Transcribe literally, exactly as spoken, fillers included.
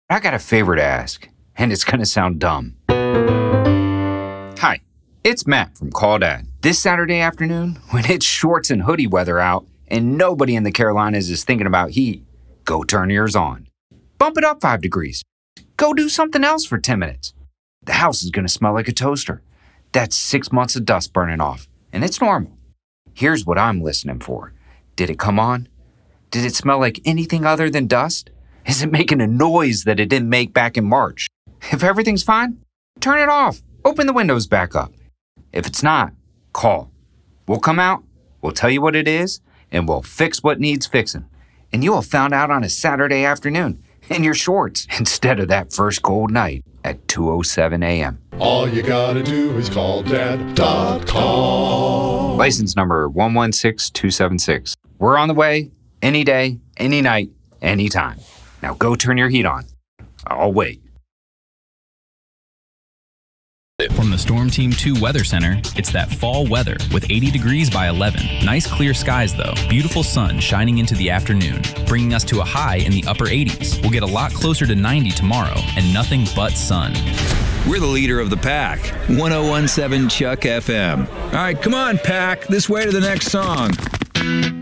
I got a favor to ask, and it's going to sound dumb. Hi, it's Matt from Call Dad. This Saturday afternoon, when it's shorts and hoodie weather out and nobody in the Carolinas is thinking about heat, go turn yours on. Bump it up five degrees. Go do something else for ten minutes. The house is going to smell like a toaster. That's six months of dust burning off, and it's normal. Here's what I'm listening for. Did it come on? Did it smell like anything other than dust? Is it making a noise that it didn't make back in March? If everything's fine, turn it off. Open the windows back up. If it's not, call. We'll come out, we'll tell you what it is, and we'll fix what needs fixing. And you'll have found out on a Saturday afternoon in your shorts instead of that first cold night at two oh seven a.m. All you gotta do is call dad dot com. License number one one six two seven six. We're on the way, any day, any night, anytime. Now go turn your heat on. I'll wait. From the Storm Team two Weather Center, it's that fall weather with eighty degrees by eleven. Nice clear skies though. Beautiful sun shining into the afternoon, bringing us to a high in the upper eighties. We'll get a lot closer to ninety tomorrow and nothing but sun. We're the leader of the pack. one oh one point seven Chuck F M. All right, come on, Pack. This way to the next song.